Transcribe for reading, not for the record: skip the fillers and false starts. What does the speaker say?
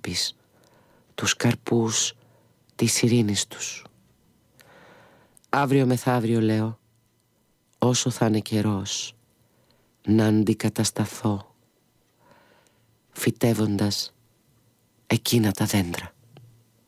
βλέπεις τους καρπούς της ειρήνης τους. Αύριο μεθαύριο, λέω, όσο θα είναι καιρός, να αντικατασταθώ φυτεύοντας εκείνα τα δέντρα.